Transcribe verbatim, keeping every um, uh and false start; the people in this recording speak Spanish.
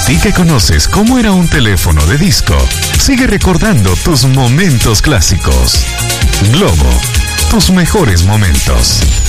ti que conoces cómo era un teléfono de disco, sigue recordando tus momentos clásicos. Globo, tus mejores momentos.